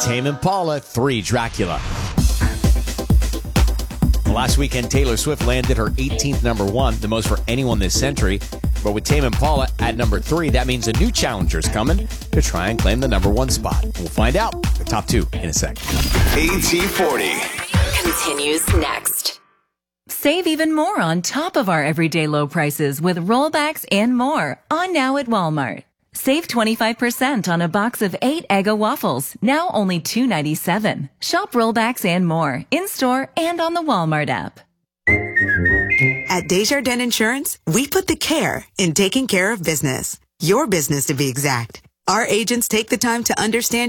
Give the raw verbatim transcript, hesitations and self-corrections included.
Tame Impala, three, Dracula. Last weekend, Taylor Swift landed her eighteenth number one, the most for anyone this century. But with Tame Impala at number three, that means a new challenger's coming to try and claim the number one spot. We'll find out the top two in a sec. A T forty continues next. Save even more on top of our everyday low prices with rollbacks and more on now at Walmart. Save twenty-five percent on a box of eight Eggo waffles, now only two ninety-seven. Shop rollbacks and more in-store and on the Walmart app. At Desjardins Insurance, we put the care in taking care of business. Your business, to be exact. Our agents take the time to understand